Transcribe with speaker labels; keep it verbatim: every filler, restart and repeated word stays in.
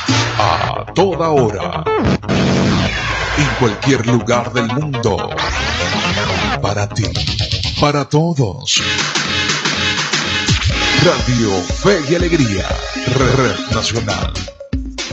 Speaker 1: A toda hora, en cualquier lugar del mundo, para ti, para todos. Radio Fe y Alegría, Red Nacional.